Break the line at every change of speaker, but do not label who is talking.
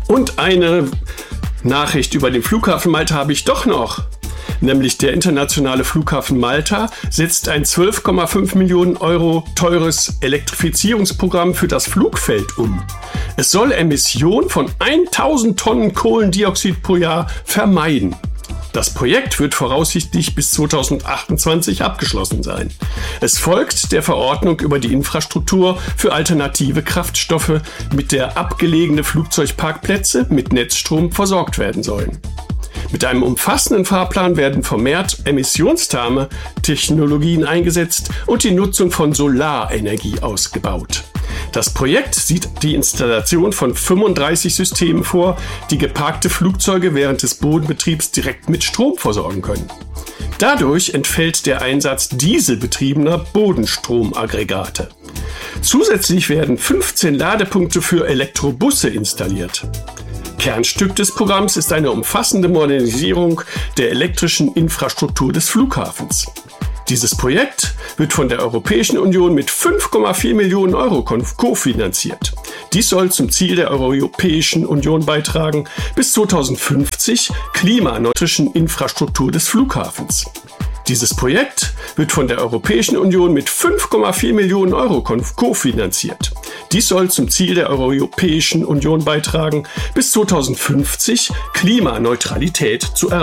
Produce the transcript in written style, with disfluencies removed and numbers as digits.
Und eine Nachricht über den Flughafen Malta habe ich doch noch. Nämlich der internationale Flughafen Malta setzt ein 12,5 Millionen Euro teures Elektrifizierungsprogramm für das Flugfeld um. Es soll Emissionen von 1000 Tonnen Kohlendioxid pro Jahr vermeiden. Das Projekt wird voraussichtlich bis 2028 abgeschlossen sein. Es folgt der Verordnung über die Infrastruktur für alternative Kraftstoffe, mit der abgelegene Flugzeugparkplätze mit Netzstrom versorgt werden sollen. Mit einem umfassenden Fahrplan werden vermehrt emissionsarme Technologien eingesetzt und die Nutzung von Solarenergie ausgebaut. Das Projekt sieht die Installation von 35 Systemen vor, die geparkte Flugzeuge während des Bodenbetriebs direkt mit Strom versorgen können. Dadurch entfällt der Einsatz dieselbetriebener Bodenstromaggregate. Zusätzlich werden 15 Ladepunkte für Elektrobusse installiert. Kernstück des Programms ist eine umfassende Modernisierung der elektrischen Infrastruktur des Flughafens. Dieses Projekt wird von der Europäischen Union mit 5,4 Millionen Euro kofinanziert. Dies soll zum Ziel der Europäischen Union beitragen, bis 2050 klimaneutralen Infrastruktur des Flughafens. Dieses Projekt wird von der Europäischen Union mit 5,4 Millionen Euro kofinanziert. Dies soll zum Ziel der Europäischen Union beitragen, bis 2050 Klimaneutralität zu erreichen.